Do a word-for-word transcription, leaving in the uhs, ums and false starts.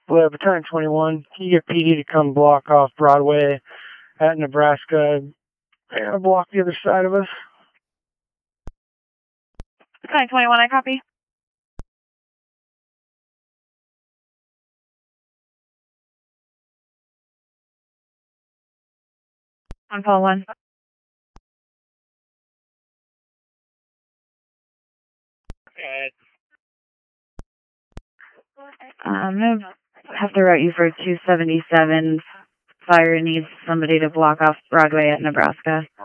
Well, Battalion twenty-one, can you get P D to come block off Broadway at Nebraska and block the other side of us? Battalion twenty-one, I copy. On call one. Okay. Um, I have to route you for two seventy-seven. Fire needs somebody to block off Broadway at Nebraska.